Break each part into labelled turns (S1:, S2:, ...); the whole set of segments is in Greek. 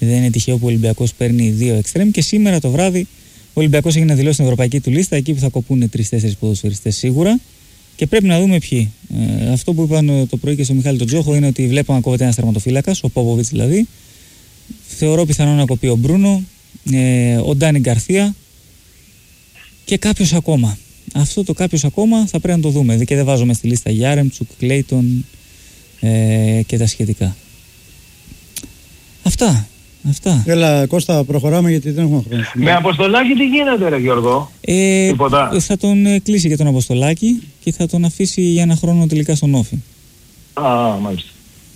S1: Δεν είναι τυχαίο που ο Ολυμπιακός παίρνει 2 εξτρέμ και σήμερα το βράδυ ο Ολυμπιακός έχει να δηλώσει την ευρωπαϊκή του λίστα, εκεί που θα κοπούν 3-4 ποδοσφαιριστές σίγουρα. Και πρέπει να δούμε ποιοι. Αυτό που είπαν το πρωί και στο Μιχάλη τον Τζόχο είναι ότι βλέπαμε να κόβεται ένας τερματοφύλακας, ο Πόποβιτς δηλαδή. Θεωρώ πιθανό να κοπεί ο Μπρούνο, ο Ντάνι Γκαρθία και κάποιος ακόμα. Αυτό το κάποιος ακόμα θα πρέπει να το δούμε. Και δεν βάζουμε στη λίστα Γιάρεμτσουκ, Κλέιτον και τα σχετικά. Αυτά.
S2: Έλα Κώστα, προχωράμε γιατί δεν έχουμε χρόνο.
S3: Με Αποστολάκη τι γίνεται ρε Γιώργο? Τίποτα.
S1: Θα τον κλείσει και τον Αποστολάκη και θα τον αφήσει για ένα χρόνο τελικά στον Όφη.
S3: Μάλιστα.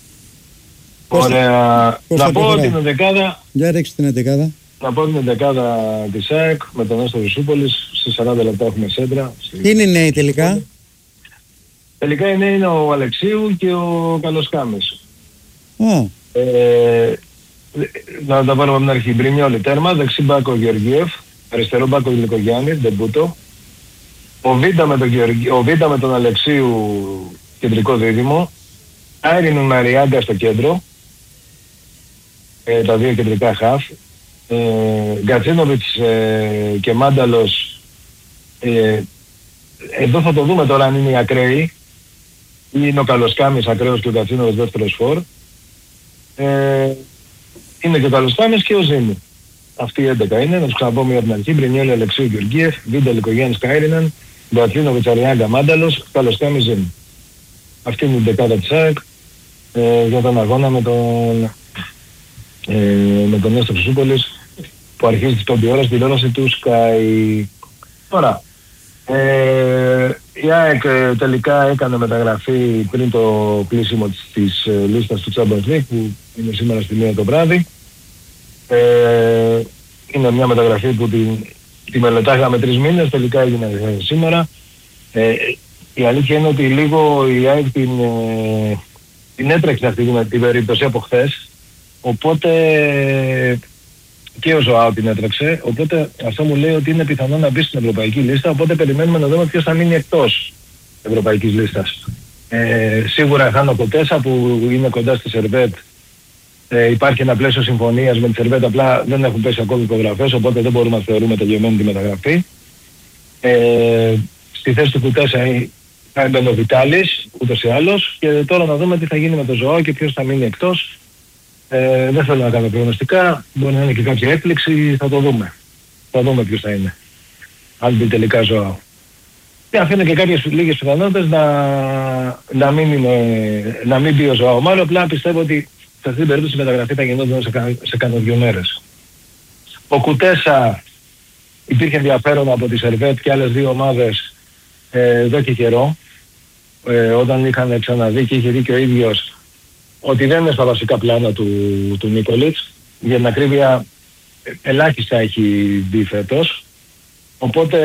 S3: Ωραία. Να πω την εντεκάδα.
S2: Για ρίξει την εντεκάδα.
S3: Να πω την εντεκάδα της ΑΕΚ με τον Νέστο Βυσούπολης. Σε 40 λεπτά έχουμε σέντρα.
S2: Τι είναι οι νέοι τελικά?
S3: Τελικά οι νέοι είναι ο Αλεξίου και ο Καλοσκάμης. Να τα πάρουμε από την αρχή. Μπρινιόλι τέρμα, δεξί μπάκο Γεωργίευ, αριστερό μπάκο Γλυκογιάννη, Ντεμπούτο. Ο Β με τον Αλεξίου κεντρικό δίδυμο. Άιρινου Μαριάγκα στο κέντρο. Τα δύο κεντρικά χαφ. Γκατσίνοβιτς και Μάνταλος. Εδώ θα το δούμε τώρα αν είναι οι ακραίοι. Είναι ο Καλοσκάμης ακραίος και ο Γκατσίνοβιτς δεύτερος φορ. Είναι και ο Καλοσκάμης και ο Ζήνη. Αυτοί οι 11 είναι. Να τους ξαναπώ μία από την αρχή. Μπρινιόλι, Αλεξίου, Γεωργίευ, Βίντα, Λικογιάννης, Κάιριναν, Γκατσίνοβιτς, Αριάγκα, Μάνταλος, Καλοσκάμης, Ζήνη. Αυτή είναι η δεκάδα της ΑΕΚ για τον αγώνα με τον Νέστο Βυσούπολης που αρχίζει τις 5 ώρες τηλεόραση του Sky. Τώρα, η ΑΕΚ τελικά έκανε μεταγραφή πριν το κλείσιμο της λίστας του Champions League που είναι σήμερα στη 1 το βράδυ. Είναι μια μεταγραφή που τη μελετάγαμε 3 μήνες, τελικά έγινε σήμερα. Η αλήθεια είναι ότι λίγο η ΑΕΚ την έτρεξε αυτή την περίπτωση από χθες, οπότε και ο Ζωάου την έτρεξε, οπότε αυτό μου λέει ότι είναι πιθανό να μπει στην ευρωπαϊκή λίστα, οπότε περιμένουμε να δούμε ποιος θα μείνει εκτός ευρωπαϊκής λίστας. Σίγουρα Χάνο Κοτέσα που είναι κοντά στη Σερβέτ, υπάρχει ένα πλαίσιο συμφωνίας με τη Σερβέτ, απλά δεν έχουν πέσει ακόμη υπογραφές, οπότε δεν μπορούμε να θεωρούμε τελειωμένη τη μεταγραφή. Στη θέση του Κουτέσα θα έμπαινε ο Βιτάλης, ούτως ή άλλως, και τώρα να δούμε τι θα γίνει με το Ζωάου και ποιος θα μείνει εκτός. Δεν θέλω να κάνω προγνωστικά, μπορεί να είναι και κάποια έκπληξη, θα το δούμε. Θα δούμε ποιος θα είναι, αν μπει τελικά Ζωάου. Και αφήνω και κάποιες λίγες πιθανότητες να μην μπει ο Ζωάου. Μάλλον απλά πιστεύω ότι σε αυτή την περίπτωση η μεταγραφή θα γινόταν σε κάνα 2 μέρες. Ο Κουτέσα υπήρχε ενδιαφέρον από τη Σερβέτ και άλλες 2 ομάδες εδώ και καιρό, όταν είχαν ξαναδεί και είχε δει και ο ίδιος ότι δεν είναι στα βασικά πλάνα του Νίκολιτς. Για την ακρίβεια ελάχιστα έχει μπει φέτος. Οπότε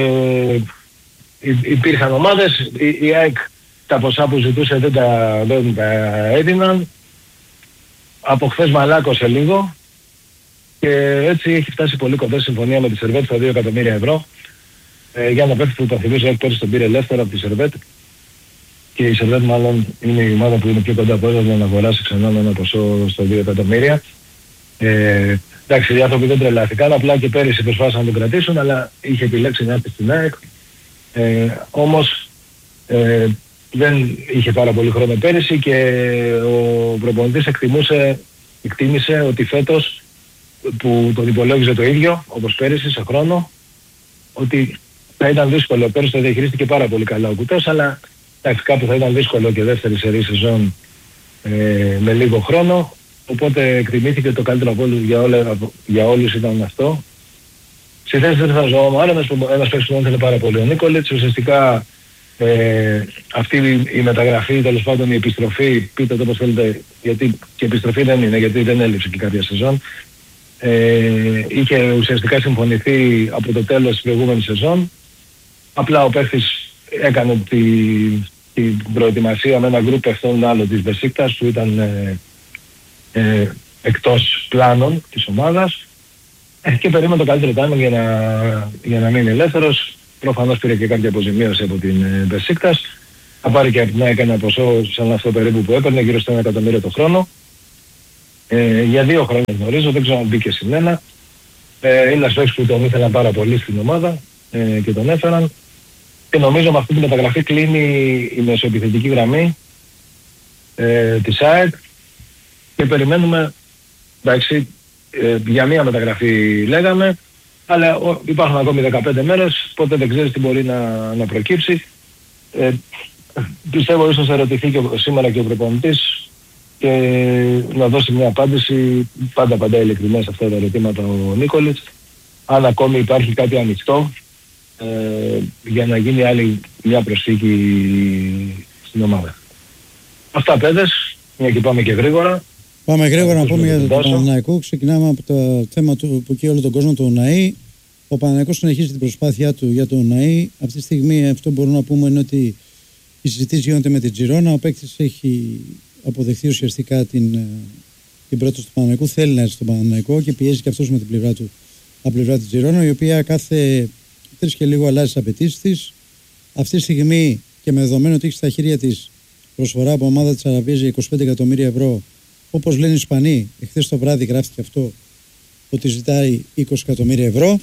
S3: υπήρχαν ομάδες, η ΑΕΚ τα ποσά που ζητούσε δεν τα έδιναν. Από χθες μαλάκωσε λίγο και έτσι έχει φτάσει πολύ κοντά συμφωνία με τη Σερβέτ στα 2 εκατομμύρια ευρώ. Για να πέφτει το θυμίζω, η ΑΕΚ πέρυσι τον πήρε ελεύθερα από τη Σερβέτ. Και η Σερβέτ μάλλον είναι η ομάδα που είναι πιο κοντά από να αγοράσει ξανά ένα ποσό στα 2 εκατομμύρια. Εντάξει, οι άνθρωποι δεν τρελάθηκαν, απλά και πέρυσι προσπάθησαν να τον κρατήσουν, αλλά είχε επιλέξει να έρθει στην ΑΕΚ. Όμως δεν είχε πάρα πολύ χρόνο πέρυσι και ο προπονητής εκτίμησε ότι φέτος, που τον υπολόγιζε το ίδιο, όπως πέρυσι σε χρόνο, ότι θα ήταν δύσκολο. Πέρυσι το διαχειρίστηκε πάρα πολύ καλά ο Κουτές, αλλά εντάξει, κάπου θα ήταν δύσκολο και δεύτερη σερί σεζόν με λίγο χρόνο, οπότε εκτιμήθηκε το καλύτερο από όλους για όλους ήταν αυτό. Στη θέση δεν θα ζω, μάλλον ένας παίκτης που δεν ήθελε πάρα πολύ ο Νίκολιτς. Ουσιαστικά αυτή η μεταγραφή, τέλος πάντων η επιστροφή, πείτε το όπως θέλετε, γιατί και επιστροφή δεν είναι, γιατί δεν έλειψε και κάποια σεζόν. Είχε ουσιαστικά συμφωνηθεί από το τέλος της προηγούμενης σεζόν. Απλά ο παίκτης έκανε την προετοιμασία με ένα γκρουπ παιχτών άλλο της Μπεσίκτας που ήταν εκτός πλάνων της ομάδας και περίμενε το καλύτερο timing για να μείνει ελεύθερος. Προφανώς πήρε και κάποια αποζημίωση από την Μπεσίκτας. Θα πάρει και από την ΑΕΚ ένα ποσό σαν αυτό περίπου που έπαιρνε, γύρω στο 1 εκατομμύριο το χρόνο. Για 2 χρόνια γνωρίζω, δεν ξέρω αν μπήκε στην ένα. Είναι ένας παίκτης που τον ήθελαν πάρα πολύ στην ομάδα και τον έφεραν. Και νομίζω με αυτή τη μεταγραφή κλείνει η μεσοεπιθετική γραμμή της ΑΕΚ και περιμένουμε, εντάξει, για μία μεταγραφή λέγαμε, αλλά υπάρχουν ακόμη 15 μέρες, οπότε δεν ξέρεις τι μπορεί να προκύψει. Πιστεύω ίσως θα ερωτηθεί και σήμερα και ο προπονητής και να δώσει μια απάντηση. Πάντα απαντάει ειλικρινά σε αυτά τα ερωτήματα ο Νίκολης. Αν ακόμη υπάρχει κάτι ανοιχτό για να γίνει άλλη μια προσθήκη στην ομάδα. Αυτά παιδες, μια και πάμε και γρήγορα.
S2: Πάμε γρήγορα να πούμε για τον Παναθηναϊκό. Ξεκινάμε από το θέμα που εκεί όλο τον κόσμο του Ουναή. Ο Παναθηναϊκός συνεχίζει την προσπάθειά του για τον Ουναή. Αυτή τη στιγμή αυτό μπορούμε να πούμε είναι ότι οι συζητήσεις γίνονται με την Τζιρόνα. Ο παίκτης έχει αποδεχθεί ουσιαστικά την πρόταση του Παναθηναϊκού. Θέλει να έρθει στον Παναθηναϊκό και πιέζει και αυτός με την πλευρά του από πλευρά της Τζιρόνα, η οποία κάθε 3 και λίγο αλλάζει τις απαιτήσεις της. Αυτή τη στιγμή και με δεδομένο ότι έχει στα χέρια της προσφορά από ομάδα της Αραβίας για 25 εκατομμύρια ευρώ, όπως λένε οι Ισπανοί, εχθές το βράδυ γράφτηκε αυτό, ότι ζητάει 20 εκατομμύρια ευρώ.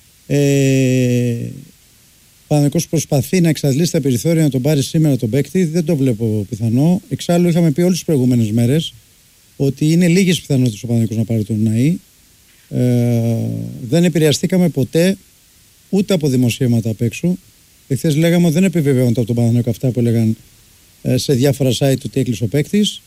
S2: Ο Παναθηναϊκός προσπαθεί να εξαντλήσει τα περιθώρια να τον πάρει σήμερα τον παίκτη. Δεν το βλέπω πιθανό. Εξάλλου, είχαμε πει όλες τις προηγούμενες μέρες ότι είναι λίγες πιθανότητες ο Παναθηναϊκός να πάρει τον Ουναή. Δεν επηρεαστήκαμε ποτέ ούτε από δημοσίευματα απ' έξω. Εχθές λέγαμε ότι δεν επιβεβαιώνονται από τον Παναθηναϊκό αυτά που έλεγαν σε διάφορα site ότι έκλεισε ο παίκτης.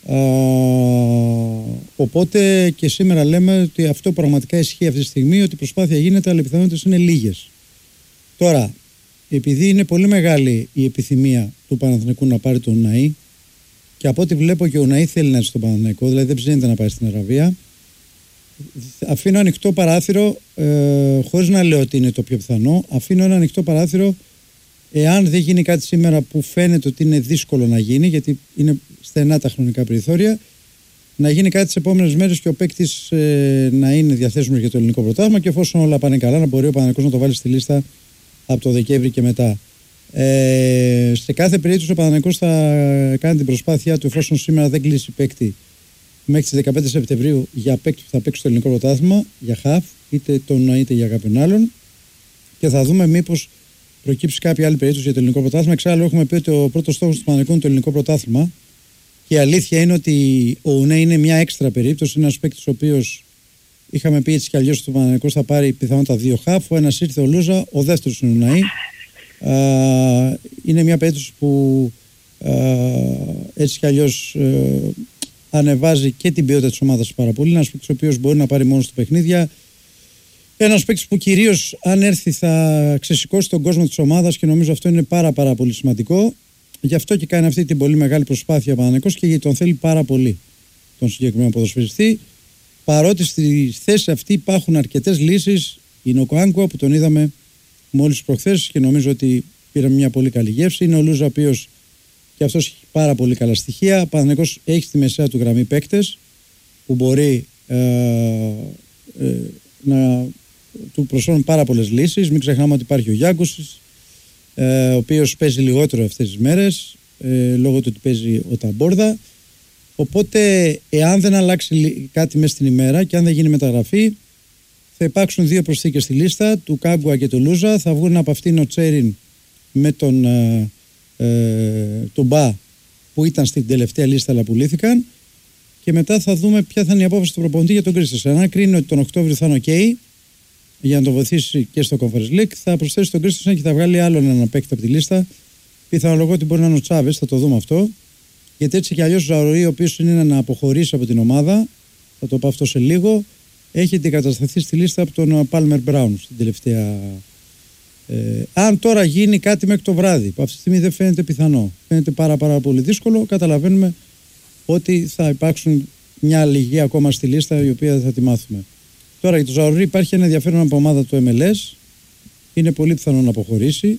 S2: Οπότε και σήμερα λέμε ότι αυτό πραγματικά ισχύει αυτή τη στιγμή, ότι η προσπάθεια γίνεται, αλλά οι πιθανότητες είναι λίγες. Τώρα, επειδή είναι πολύ μεγάλη η επιθυμία του Παναθηναϊκού να πάρει τον Ουναή, και από ό,τι βλέπω και ο Ουναή θέλει να έρθει στον Παναθηναϊκό, δηλαδή δεν ψήνεται να πάει στην Αραβία, αφήνω ανοιχτό παράθυρο, χωρίς να λέω ότι είναι το πιο πιθανό, αφήνω ένα ανοιχτό παράθυρο, εάν δεν γίνει κάτι σήμερα που φαίνεται ότι είναι δύσκολο να γίνει, γιατί είναι στενά τα χρονικά περιθώρια, να γίνει κάτι τις επόμενες μέρες και ο παίκτης να είναι διαθέσιμος για το ελληνικό πρωτάθλημα, και εφόσον όλα πάνε καλά, να μπορεί ο Παναθηναϊκός να το βάλει στη λίστα από το Δεκέμβρη και μετά. Σε κάθε περίπτωση ο Παναθηναϊκός θα κάνει την προσπάθειά του, εφόσον σήμερα δεν κλείσει παίκτη μέχρι τις 15 Σεπτεμβρίου, για παίκτη που θα παίξει στο ελληνικό πρωτάθλημα, για χαφ, είτε τον είτε για κάποιον άλλον, και θα δούμε μήπως προκύψει κάποια άλλη περίπτωση για το ελληνικό πρωτάθλημα. Εξάλλου, έχουμε πει ότι ο πρώτος στόχος του Παναθηναϊκού είναι το ελληνικό πρωτάθλημα. Και η αλήθεια είναι ότι ο Ουνέ είναι μια έξτρα περίπτωση. Είναι ένας παίκτης ο οποίος είχαμε πει έτσι κι αλλιώς ότι ο Παναθηναϊκός θα πάρει πιθανότατα 2 χαφ. Ο ένας ήρθε, ο Λούζα, ο δεύτερος είναι ο Ουναή. Είναι μια περίπτωση που έτσι κι αλλιώς ανεβάζει και την ποιότητα της ομάδας πάρα πολύ. Ένας παίκτης ο οποίος μπορεί να πάρει μόνο στο παιχνίδια. Ένας παίκτης που κυρίως αν έρθει θα ξεσηκώσει τον κόσμο της ομάδας, και νομίζω αυτό είναι πάρα πολύ σημαντικό. Γι' αυτό και κάνει αυτή την πολύ μεγάλη προσπάθεια ο Παναθηναϊκός, και γιατί τον θέλει πάρα πολύ τον συγκεκριμένο ποδοσφαιριστή. Παρότι στη θέση αυτή υπάρχουν αρκετές λύσεις. Είναι ο Κοάνκουα που τον είδαμε μόλις προχθές και νομίζω ότι πήραμε μια πολύ καλή γεύση. Είναι ο Λούζα, ο οποίος και αυτός έχει πάρα πολύ καλά στοιχεία. Ο Παναθηναϊκός έχει στη μεσαία του γραμμή παίκτες που μπορεί να του προσφέρουν πάρα πολλές λύσεις. Μην ξεχνάμε ότι υπάρχει ο Γιάνκουσης, ο οποίος παίζει λιγότερο αυτές τις μέρες λόγω του ότι παίζει ο Ταμπόρδα. Οπότε εάν δεν αλλάξει κάτι μέσα στην ημέρα και αν δεν γίνει μεταγραφή, θα υπάρξουν 2 προσθήκες στη λίστα, του Κάγκουα και του Λούζα. Θα βγουν από αυτήν ο Τσέριν με τον Μπα που ήταν στην τελευταία λίστα αλλά πουλήθηκαν, και μετά θα δούμε ποια θα είναι η απόφαση του προπονητή για τον Κρίστενσεν. Αν κρίνει ότι τον Οκτώβριο θα είναι OK για να τον βοηθήσει και στο Conference League, θα προσθέσει τον Κρίστενσεν και θα βγάλει άλλον έναν παίκτη από τη λίστα. Πιθανολογώ ότι μπορεί να είναι ο Τσάβες, θα το δούμε αυτό. Γιατί έτσι κι αλλιώς ο Ζαουρί, ο οποίος είναι να αποχωρήσει από την ομάδα, θα το πω αυτό σε λίγο, έχει αντικατασταθεί στη λίστα από τον Πάλμερ Μπράουν στην τελευταία. Αν τώρα γίνει κάτι μέχρι το βράδυ, που αυτή τη στιγμή δεν φαίνεται πιθανό, φαίνεται πάρα πολύ δύσκολο, καταλαβαίνουμε ότι θα υπάρξουν μια λιγή ακόμα στη λίστα, η οποία θα τη μάθουμε. Τώρα για τον Ζαουρί υπάρχει ένα ενδιαφέρον από ομάδα του MLS, είναι πολύ πιθανό να αποχωρήσει.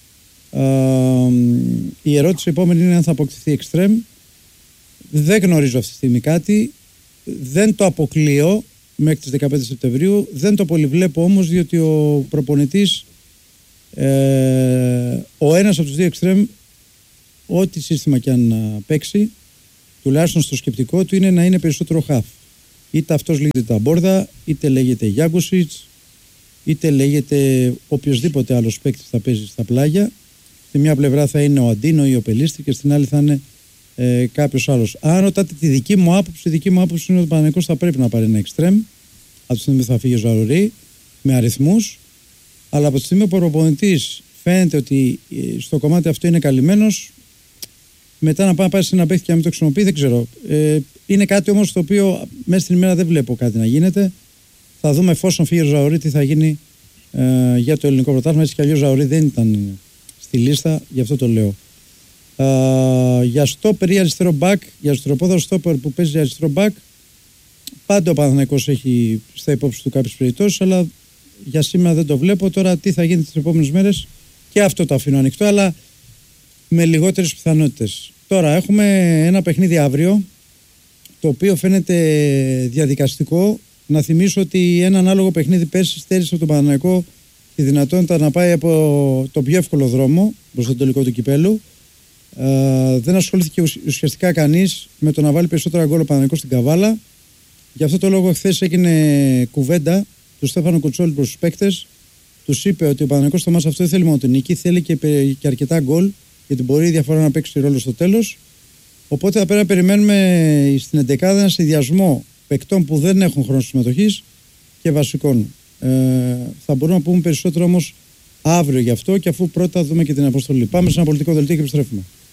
S2: Η ερώτηση επόμενη είναι αν θα αποκτηθεί εξτρέμ. Δεν γνωρίζω αυτή τη στιγμή κάτι, δεν το αποκλείω μέχρι τις 15 Σεπτεμβρίου, δεν το πολυβλέπω όμως, διότι ο προπονητής, ο ένας από τους 2 εξτρέμ, ό,τι σύστημα και αν παίξει, τουλάχιστον στο σκεπτικό του είναι να είναι περισσότερο χαφ. Είτε αυτός λέγεται Ταμπόρδα, είτε λέγεται Γιάγκουσιτς, είτε λέγεται οποιοδήποτε άλλος παίκτης θα παίζει στα πλάγια. Στη μια πλευρά θα είναι ο Αντίνο ή ο Πελίστρη και στην άλλη θα είναι κάποιος άλλος. Αν ρωτάτε τη δική μου άποψη, είναι ότι ο Παναθηναϊκός θα πρέπει να πάρει ένα εξτρέμ από τη στιγμή που θα φύγει ο Ζαουρί με αριθμούς, αλλά από τη στιγμή που ο προπονητής φαίνεται ότι στο κομμάτι αυτό είναι καλυμμένος, μετά να πάει να πάρει σε ένα παίκτη και να μην το χρησιμοποιεί, δεν ξέρω. Είναι κάτι όμως το οποίο μέσα στην ημέρα δεν βλέπω κάτι να γίνεται. Θα δούμε εφόσον φύγει ο Ζαουρί τι θα γίνει για το ελληνικό πρωτάθλημα. Έτσι κι αλλιώς ο Ζαουρί δεν ήταν στη λίστα, γι' αυτό το λέω. Για στόπερ ή αριστερό μπακ, για αριστεροπόδαρο στόπερ που παίζει αριστερό μπακ, πάντα ο Παναθηναϊκός έχει στα υπόψη του κάποιες περιπτώσεις, αλλά για σήμερα δεν το βλέπω. Τώρα τι θα γίνει τις επόμενες μέρες, και αυτό το αφήνω ανοιχτό, αλλά με λιγότερες πιθανότητες. Τώρα έχουμε ένα παιχνίδι αύριο, το οποίο φαίνεται διαδικαστικό. Να θυμίσω ότι ένα ανάλογο παιχνίδι πέρσι στέρισε από τον Παναθηναϊκό τη δυνατότητα να πάει από το πιο εύκολο δρόμο προς το τελικό του κυπέλου. Δεν ασχολήθηκε ουσιαστικά κανείς με το να βάλει περισσότερα γκολ ο Παναθηναϊκός στην Καβάλα. Γι' αυτό το λόγο χθες έγινε κουβέντα του Στέφανο Κουτσόλη προς τους παίκτες. Τους είπε ότι ο Παναθηναϊκός στο μάτς αυτό δεν θέλει μόνο την νίκη, θέλει και αρκετά γκολ, γιατί μπορεί η διαφορά να παίξει ρόλο στο τέλος. Οπότε θα πρέπει να περιμένουμε στην εντεκάδα ένα συνδυασμό παικτών που δεν έχουν χρόνο συμμετοχής και βασικών. Θα μπορούμε να πούμε περισσότερο όμως αύριο γι' αυτό, και αφού πρώτα δούμε και την αποστολή. Πάμε σε ένα πολιτικό δελτίο και επιστρέφουμε.